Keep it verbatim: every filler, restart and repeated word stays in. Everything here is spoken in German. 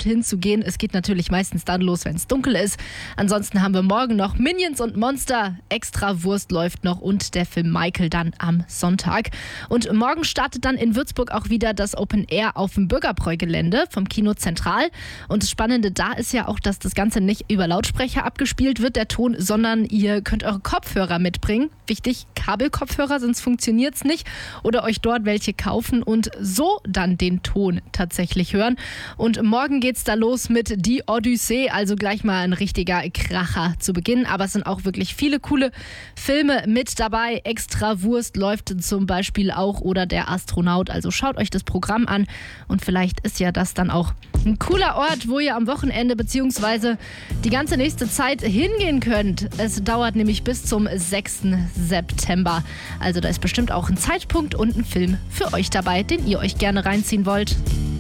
dorthin zu gehen. Es geht natürlich meistens dann los, wenn es dunkel ist. Ansonsten haben wir morgen noch Minions und Monster. Extra Wurst läuft noch und der Film Michael dann am Sonntag. Und morgen startet dann in Würzburg auch wieder das Open Air auf dem Bürgerbräu-Gelände vom Kino Zentral. Und das Spannende da ist ja auch, dass das Ganze nicht über Lautsprecher abgespielt wird, der Ton, sondern ihr könnt eure Kopfhörer mitbringen. Wichtig, Kabelkopfhörer, sonst funktioniert es nicht. Oder euch dort welche kaufen und so dann den Ton tatsächlich hören. Und morgen geht's da los mit Die Odyssee, also gleich mal ein richtiger Kracher zu Beginn. Aber es sind auch wirklich viele coole Filme mit dabei. Extra Wurst läuft zum Beispiel auch oder Der Astronaut. Also schaut euch das Programm an und vielleicht ist ja das dann auch ein cooler Ort, wo ihr am Wochenende bzw. die ganze nächste Zeit hingehen könnt. Es dauert nämlich bis zum sechsten September. Also da ist bestimmt auch ein Zeitpunkt und ein Film für euch dabei, den ihr euch gerne reinziehen wollt.